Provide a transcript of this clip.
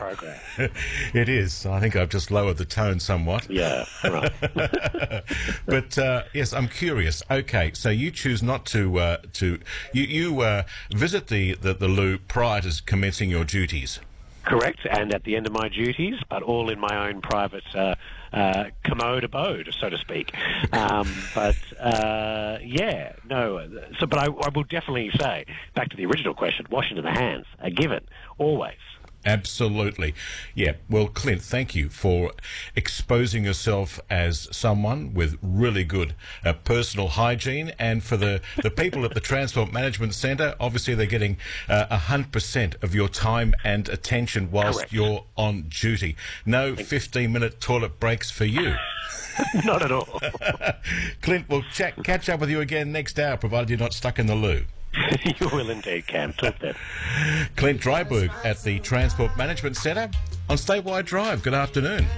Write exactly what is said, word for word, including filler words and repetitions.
program. It is. I think I've just lowered the tone somewhat. Yeah, right. But uh, yes, I'm curious. Okay, so you choose not to uh, to you you uh, visit the, the the loo prior to commencing your duties. Correct, and at the end of my duties, but all in my own private uh, uh, commode abode, so to speak. Um, but uh, yeah, no. So, but I, I will definitely say, back to the original question: washing of the hands, a given, always. Absolutely. Yeah. Well, Clint, thank you for exposing yourself as someone with really good uh, personal hygiene. And for the, the people at the Transport Management Centre, obviously they're getting uh, one hundred percent of your time and attention whilst Correct. you're on duty. No fifteen-minute toilet breaks for you. Not at all. Clint, we'll chat, catch up with you again next hour, provided you're not stuck in the loo. You will indeed, Cam. Talk then. Clint Dryburgh at the Transport Management Centre on Statewide Drive. Good afternoon.